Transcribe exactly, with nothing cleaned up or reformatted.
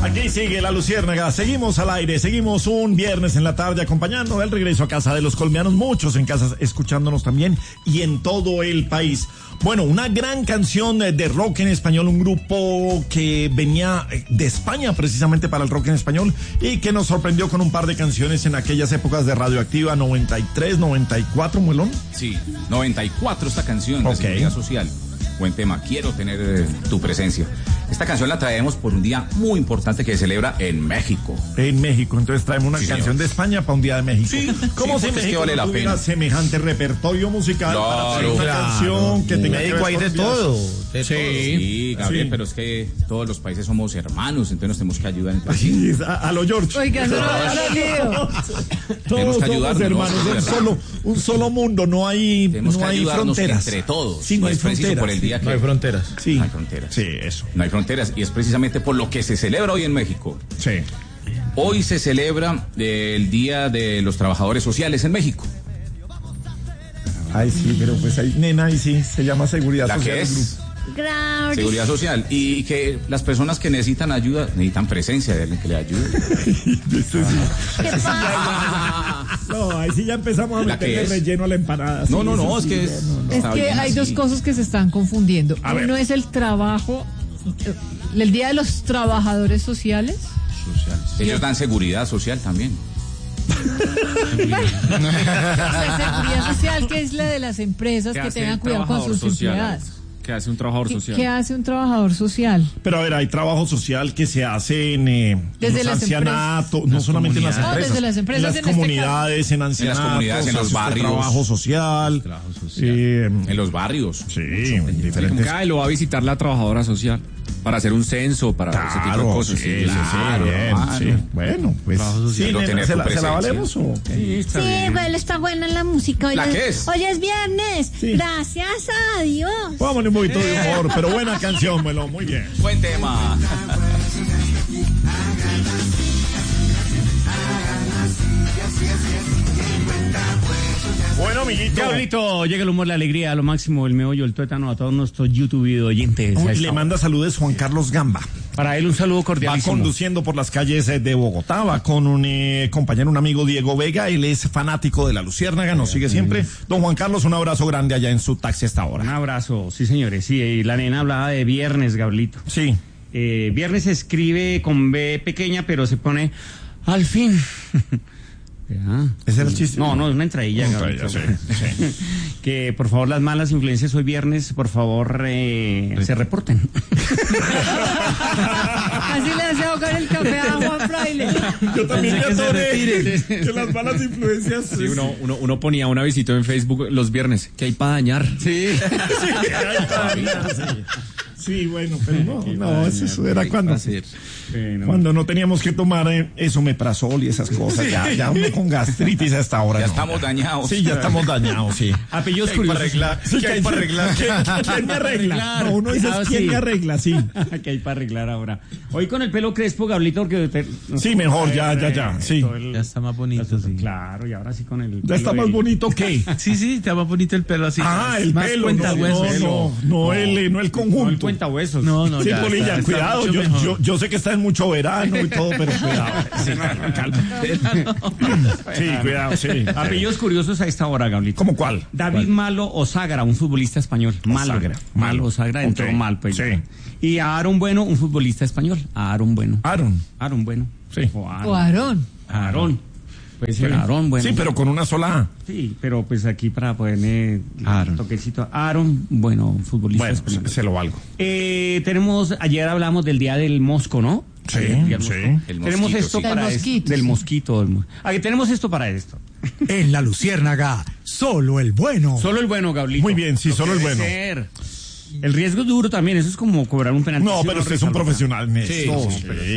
Aquí sigue la Luciérnaga, seguimos al aire, seguimos un viernes en la tarde acompañando el regreso a casa de los colombianos, muchos en casa escuchándonos también y en todo el país. Bueno, una gran canción de rock en español, un grupo que venía de España precisamente para el rock en español y que nos sorprendió con un par de canciones en aquellas épocas de Radioactiva noventa y tres, noventa y cuatro, Muelón. Sí, noventa y cuatro esta canción de okay. Seguridad Social. Buen tema, quiero tener eh, tu presencia. Esta canción la traemos por un día muy importante que se celebra en México. En México, entonces traemos una sí, canción señor. de España para un día de México. Sí, ¿Cómo sí, si México vale no la tuviera pena. semejante repertorio musical claro, para hacer una claro. canción que tenga México hay de todo? De sí, todo. sí, Gabriel, sí. pero es que todos los países somos hermanos, entonces nos tenemos que ayudar entre sí, a, a lo George. Oiga, no, no, no, todos somos hermanos, un solo, un solo mundo, no hay, tenemos no que hay fronteras. Entre todos. Sí, no hay fronteras. Por el día sí. que no hay fronteras. Sí. No hay fronteras. Sí, eso. No hay fronteras y es precisamente por lo que se celebra hoy en México. Sí. Hoy se celebra el Día de los Trabajadores Sociales en México. Ay, sí, pero pues ahí, nena, ahí sí, se llama Seguridad La Social. que es Gracias. Seguridad Social. Y que las personas que necesitan ayuda, necesitan presencia de alguien que le ayude. Este sí. ¿Qué pasa? No, ahí sí ya empezamos a meterle relleno a la empanada. No, sí, no, no, es sí, que es... No, no. Es que hay dos cosas que se están confundiendo. A Uno ver. es el trabajo, el Día de los Trabajadores Sociales. Ellos dan seguridad social también. La seguridad social, que es la de las empresas que tengan cuidado con sus social, empleadas. ¿Qué hace un trabajador ¿Qué, social? ¿Qué hace un trabajador social? Pero a ver, hay trabajo social que se hace en, eh, Desde en los las ancianatos, no Las solamente en las comunidades. empresas, No, desde las empresas en las en este comunidades, en ancianatos, comunidades, en los hace usted barrios. trabajo social, Trabajo social. eh, En los barrios. sí, en diferentes. Cada lo va a visitar la trabajadora social para hacer un censo, para ese tipo de Claro, cosas. sí, sí, sí, claro, bien, claro. sí. Bueno, pues sí, Quiero nena, tener ¿se, tu la, ¿se la presencia. valemos o qué? Sí, está Sí, bien. bueno, está buena la música. Hoy ¿La es, qué es? Hoy es viernes. Sí. Gracias a Dios. Vámonos un poquito de humor, pero buena canción, Melo, muy bien. Buen tema. Bueno, amiguito. Gabrielito, llega el humor, la alegría, lo máximo, el meollo, el tuétano a todos nuestros YouTube oyentes. Uy, le manda saludos Juan Carlos Gamba. Para él un saludo Va cordialísimo. conduciendo por las calles de Bogotá, va con un eh, compañero, un amigo, Diego Vega. Él es fanático de la Luciérnaga, nos sigue siempre. Don Juan Carlos, un abrazo grande allá en su taxi hasta Un ahora. abrazo, sí señores, sí, y la nena hablaba de viernes, Gabrielito. Sí. Eh, viernes se escribe con B pequeña, pero se pone al fin. Ya. ¿Ese era el chiste? No, no, es una entradilla, Una Gabrielito. entradilla, sí, sí. Que por favor las malas influencias hoy viernes, por favor, eh, se reporten. Así le hace ahogar el café a Juan Fraile. Yo también Que ya se adoré retire. que las malas influencias. Sí, uno, uno, uno ponía un avisito en Facebook los viernes. ¿Qué hay para dañar? Sí. Sí, ay, todavía, sí. Sí, bueno, pero no, no, eso, eso era cuando, cuando no teníamos que tomar eh, esomeprazol y esas cosas. Ya, ya uno con gastritis a esta hora. Ya no, estamos dañados. Sí, ya estamos dañados, sí. Apellidos ¿Qué hay para curiosos. arreglar? Sí, ¿qué hay para arreglar? ¿Quién me arregla? No, uno dice, Ah, ¿quién sí. me arregla? Sí. ¿Qué hay para arreglar ahora? Hoy con el pelo crespo, Gabrielito, porque... te- no Sí, sé, mejor, ya, eh, ya, ya, sí. todo el- Ya está más bonito, sí. Claro, y ahora sí con el... Ya está pelo más de- bonito que. Sí, sí, está más bonito el pelo así. Ah, el más pelo, cuenta no, huesos. no, no, no, el, eh, no el No, el conjunto. cuenta huesos. No, no, Sí, ya Polilla, está- está cuidado, mucho yo, mejor. yo, yo sé que está en mucho verano y todo, pero cuidado. Sí, calma, calma. Sí, cuidado, sí. Apellidos curiosos a esta hora, Gabrielito. ¿Cómo cuál? David Malo Osagra, un futbolista español. Malo. Osagra. Malo Osagra entró Ok. mal, pues. Sí. Y Aaron Bueno, un futbolista español. Aaron Bueno. Aaron. Aaron Bueno. Sí. O Aaron. O Aarón. Aaron. Puede ser Aaron Bueno. Sí, pero con una sola A. Sí, pero pues aquí para ponerme Aaron. un toquecito. Aaron Bueno, un futbolista Bueno, español. se, se lo valgo. Eh, tenemos, ayer hablamos del día del mosco, ¿no? Sí, Ayer, día del sí. mosco. El Tenemos mosquito, esto sí. para Del es- mosquito, del sí. mosquito. Del mos- Aquí tenemos esto para esto. En la Luciérnaga, solo el bueno. Solo el bueno, Gablito. Muy bien, sí, Lo solo que el debe bueno. ser. El riesgo es duro también, eso es como cobrar un penalti. No, pero usted es un profesional en Sí, esto. sí, Sí.